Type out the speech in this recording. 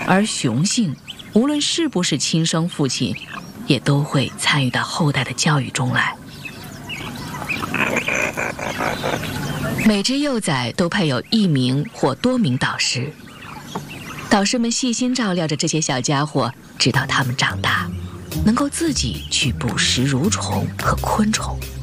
而雄性无论是不是亲生父亲，也都会参与到后代的教育中来。每只幼崽都配有1名或多名导师，导师们细心照料着这些小家伙，直到它们长大，能够自己去捕食蠕虫和昆虫。